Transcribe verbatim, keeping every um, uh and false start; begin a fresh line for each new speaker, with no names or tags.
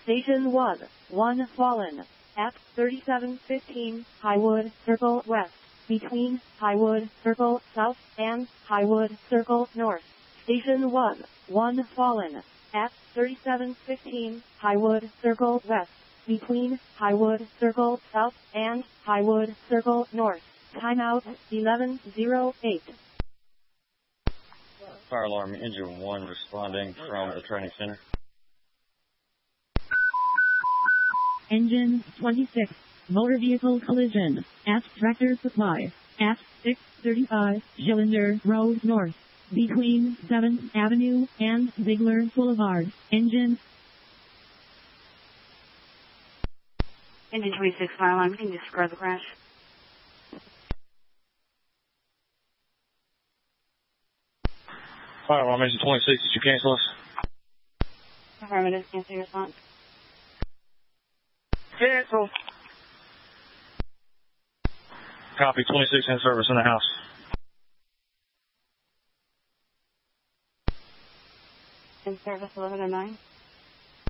Station one, one fallen, at thirty-seven fifteen Highwood Circle West, between Highwood Circle South and Highwood Circle North. Station one, one fallen, at thirty-seven fifteen Highwood Circle West, between Highwood Circle South and Highwood Circle North. Timeout eleven oh eight.
Fire alarm engine one responding from the training center.
Engine twenty-six, motor vehicle collision, at Tractor Supply, at six thirty-five Cylinder Road North, between seventh Avenue and Ziegler Boulevard. Engine.
Engine twenty-six, fire alarm, can you describe the crash?
Fire alarm engine twenty-six, did you cancel us?
Affirmative, cancel your response.
Cancel. Copy, twenty-six in service in the house.
In service eleven oh nine.